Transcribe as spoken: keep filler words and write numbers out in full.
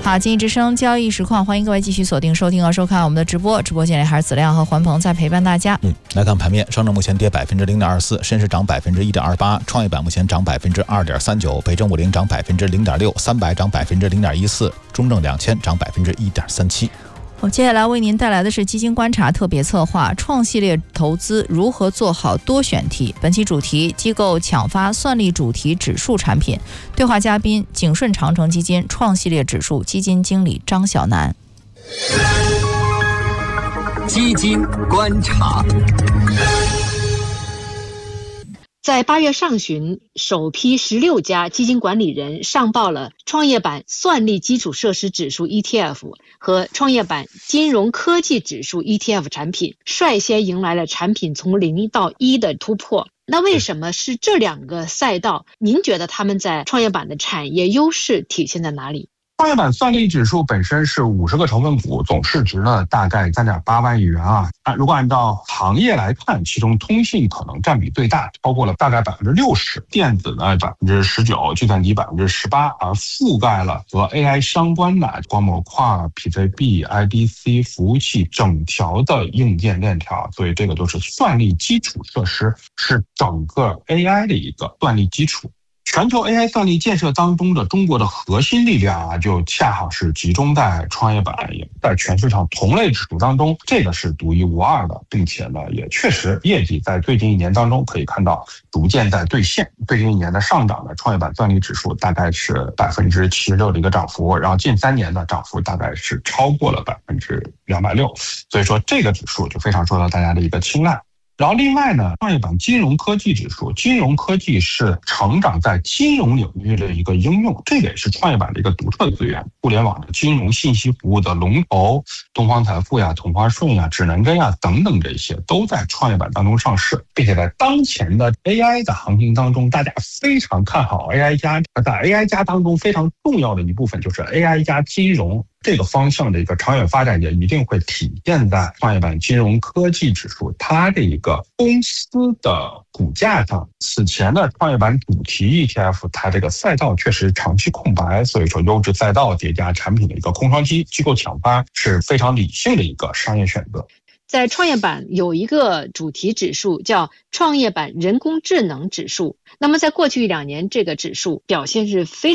好，经济之声交易实况，欢迎各位继续锁定收听和收看我们的直播。直播间里还是子亮和环鹏在陪伴大家。 嗯，来看盘面，上证目前跌百分之零点二四，深市涨百分之一点二八，创业板目前涨百分之二点三九，北证五零涨百分之零点六，三百涨百分之零点一四，中证两千涨百分之一点三七。 我接下来为您带来的是基金观察特别策划创系列投资如何做好多选题。本期主题：机构抢发算力主题指数产品。对话嘉宾：景顺长城基金创系列指数基金经理张小楠。 基金观察。 在八月上旬，首批十六家基金管理人上报了创业板算力基础设施指数 E T F 和创业板金融科技指数 E T F 产品，率先迎来了产品从零到一的突破。那为什么是这两个赛道？您觉得他们在创业板的产业优势体现在哪里？ 创业板算力指数本身是五十个成分股，总市值呢大概三点八万亿元啊。按如果按照行业来看，其中通信可能占比最大，超过了大概百分之六十，电子呢百分之十九，计算机百分之十八，而覆盖了和 A I 相关的光模块、P C B、I D C 服务器整条的硬件链条，所以这个都是算力基础设施，是整个 A I 的一个算力基础。全球 A I 算力建设当中的中国的核心力量啊，就恰好是集中在创业板，也在全市场同类指数当中，这个是独一无二的，并且呢，也确实业绩在最近一年当中可以看到逐渐在兑现。最近一年的上涨的创业板算力指数大概是百分之七十六的一个涨幅，然后近三年的涨幅大概是超过了百分之两百六，所以说这个指数就非常受到大家的一个青睐。然后另外呢，创业板金融科技指数，金融科技是成长在金融领域的一个应用，这个也是创业板的一个独特资源。互联网的金融信息服务的龙头，东方财富呀、同花顺呀、指南针呀等等，这些都在创业板当中上市，并且在当前的 A I 的行情当中，大家非常看好 A I 加，在 A I 加当中非常重要的一部分就是 A I 加金融。这个方向的一个长远发展也一定会体现在创业板金融科技指数它的一个公司的股价上。此前的创业板主题 E T F 它这个赛道确实长期空白，所以说优质赛道叠加产品的一个空窗期，机构抢发是非常理性的一个商业选择。 在创业板有一个主题指数叫创业板人工智能指数，那么在过去一两年，这个指数表现是非